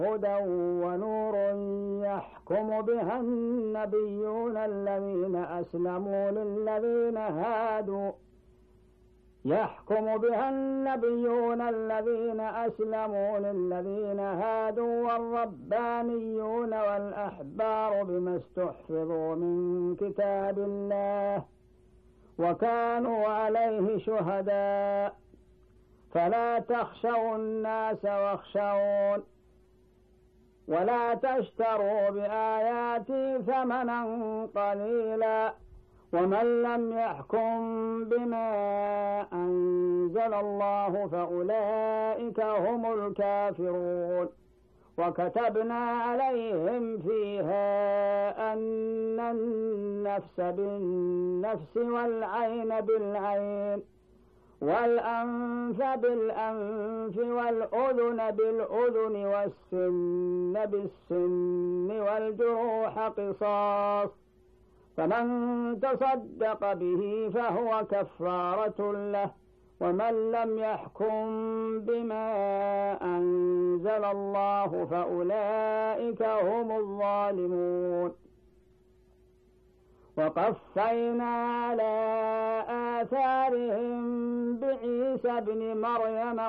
هدى ونور يحكم بها النبيون الذين أسلموا للذين هادوا والربانيون والأحبار بما استحفظوا من كتاب الله وكانوا عليه شهداء فلا تخشوا الناس واخشون ولا تشتروا بآياتي ثمنا قليلا ومن لم يحكم بما أنزل الله فأولئك هم الكافرون وكتبنا عليهم فيها أن النفس بالنفس والعين بالعين والأنف بالأنف والأذن بالأذن والسن بالسن والجروح قصاص فمن تصدق به فهو كفارة له ومن لم يحكم بما أنزل الله فأولئك هم الظالمون وقفينا على آثارهم بعيسى ابن مريم